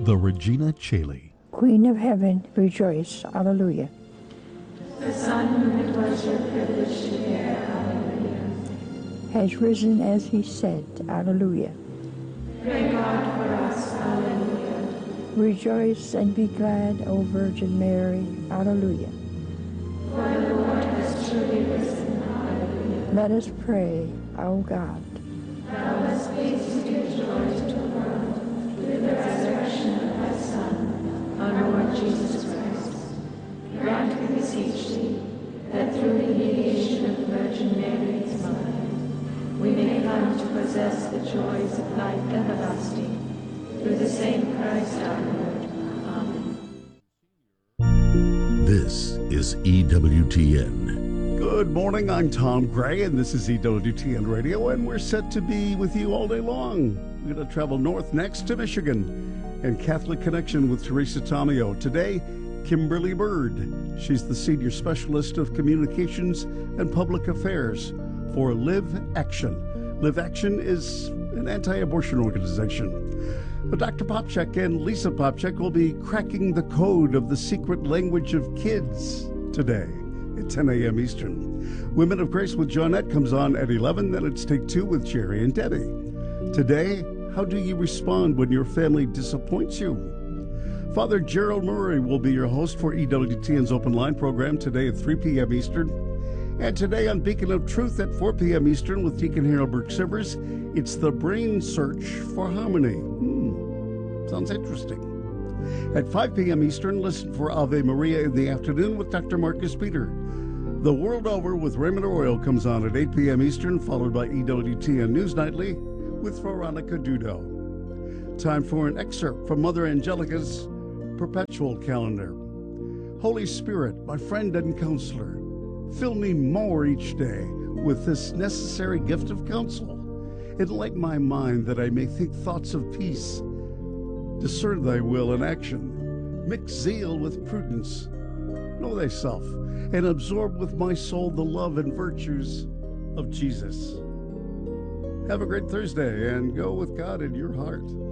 the Regina Caeli. Queen of Heaven, rejoice. Alleluia. The Son whom it was your privilege to bear, Alleluia. Has risen as he said, Alleluia. Pray God for us, Alleluia. Rejoice and be glad, O Virgin Mary, Alleluia. For the Lord has truly risen, Alleluia. Let us pray, O God. Thou hast pleased to give joy to the world through the resurrection of thy Son, our Lord Jesus Christ. Grant, we beseech thee, that through the mediation of the Virgin Mary, his mother, we may come to possess the joys of life everlasting, through the same Christ our Lord. Amen. This is EWTN. Good morning, I'm Tom Gray, and this is EWTN Radio, and we're set to be with you all day long. We're going to travel north next to Michigan and Catholic Connection with Teresa Tomeo. Today, Kimberly Bird. She's the Senior Specialist of Communications and Public Affairs for Live Action. Live Action is an anti-abortion organization. But Dr. Popcak and Lisa Popcak will be cracking the code of the secret language of kids today at 10 a.m. Eastern. Women of Grace with Johnette comes on at 11, then it's Take Two with Jerry and Debbie. Today, how do you respond when your family disappoints you? Father Gerald Murray will be your host for EWTN's Open Line program today at 3 p.m. Eastern. And today on Beacon of Truth at 4 p.m. Eastern with Deacon Harold Burke-Sivers, it's the Brain Search for Harmony. Sounds interesting. At 5 p.m. Eastern, listen for Ave Maria in the afternoon with Dr. Marcus Peter. The World Over with Raymond Arroyo comes on at 8 p.m. Eastern, followed by EWTN News Nightly with Veronica Dudo. Time for an excerpt from Mother Angelica's Perpetual Calendar. Holy Spirit, my friend and counselor, fill me more each day with this necessary gift of counsel. Enlighten my mind that I may think thoughts of peace, discern thy will in action, mix zeal with prudence, know thyself, and absorb with my soul the love and virtues of Jesus. Have a great Thursday and go with God in your heart.